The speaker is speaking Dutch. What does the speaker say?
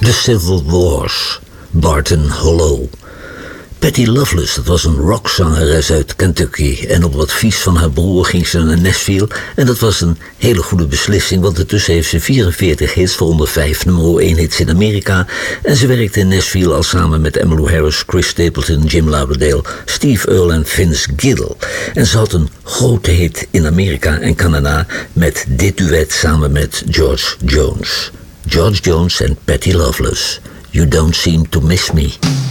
The Civil Wars, Barton Hollow. Patty Loveless, dat was een rockzangeres uit Kentucky en op advies van haar broer ging ze naar Nashville en dat was een hele goede beslissing, want intussen heeft ze 44 hits, waaronder 5 nummer 1 hits in Amerika en ze werkte in Nashville al samen met Emmylou Harris, Chris Stapleton, Jim Lauderdale, Steve Earle en Vince Gill. En ze had een grote hit in Amerika en Canada met dit duet samen met George Jones. George Jones en Patty Loveless. You Don't Seem to Miss Me.